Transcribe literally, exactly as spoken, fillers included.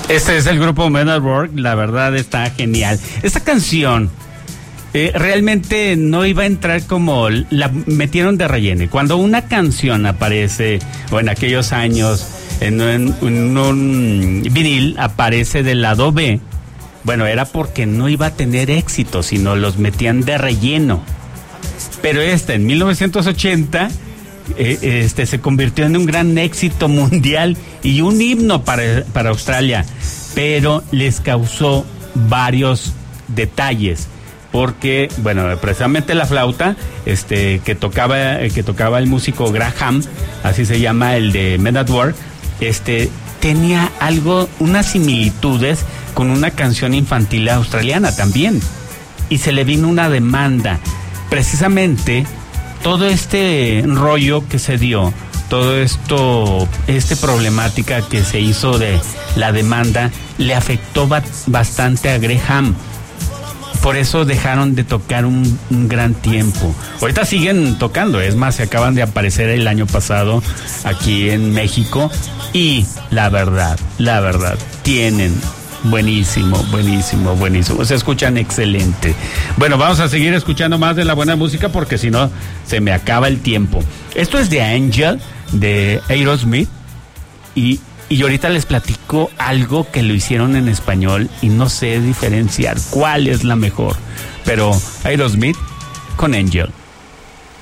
Este es el grupo Men at Work, la verdad está genial. Esta canción eh, realmente no iba a entrar como la metieron de relleno. Cuando una canción aparece, o en aquellos años, en, en, en un vinil, aparece del lado B, bueno, era porque no iba a tener éxito, sino los metían de relleno. Pero este, en mil novecientos ochenta... Eh, este se convirtió en un gran éxito mundial y un himno para, para Australia, pero les causó varios detalles, porque, bueno, precisamente la flauta este que tocaba que tocaba el músico Graham, así se llama el de Men at Work, este tenía algo, unas similitudes con una canción infantil australiana también, y se le vino una demanda. Precisamente todo este rollo que se dio, todo esto, esta problemática que se hizo de la demanda, le afectó ba- bastante a Graham. Por eso dejaron de tocar un, un gran tiempo. Ahorita siguen tocando, es más, se acaban de aparecer el año pasado aquí en México y la verdad, la verdad, tienen buenísimo, buenísimo, buenísimo. Se escuchan excelente. Bueno, vamos a seguir escuchando más de la buena música porque si no, se me acaba el tiempo. Esto es de Angel, de Aerosmith, y, y ahorita les platico algo que lo hicieron en español y no sé diferenciar cuál es la mejor. Pero Aerosmith con Angel.